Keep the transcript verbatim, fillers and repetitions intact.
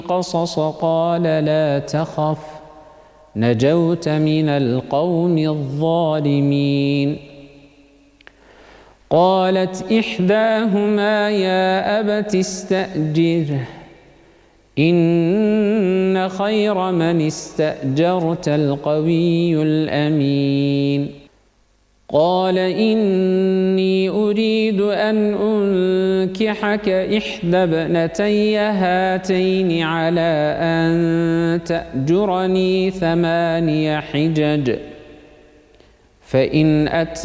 قصص قال لا تخف نجوت من القوم الظالمين. قالت إحداهما يا أبت استأجره إن خير من استأجرت القوي الأمين. قال إني أريد أن أنكحك إحدى ابنتي هاتين على أن تأجرني ثماني حجج فإن أت